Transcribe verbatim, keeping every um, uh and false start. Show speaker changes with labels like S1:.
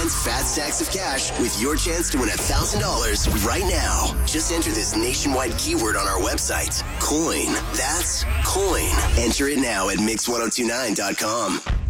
S1: Chance Fat Stacks of Cash with your chance to win one thousand dollars right now. Just enter this nationwide keyword on our website. Coin. That's coin. Enter it now at mix ten twenty-nine dot com.